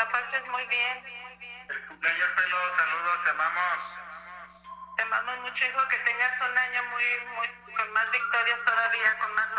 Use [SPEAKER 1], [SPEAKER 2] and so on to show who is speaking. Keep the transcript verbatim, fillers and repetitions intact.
[SPEAKER 1] la pases muy bien.
[SPEAKER 2] El cumpleaños Pelo, saludos, te amamos.
[SPEAKER 1] Te amamos mucho, hijo, que tengas un año muy, muy, con más victorias todavía, con más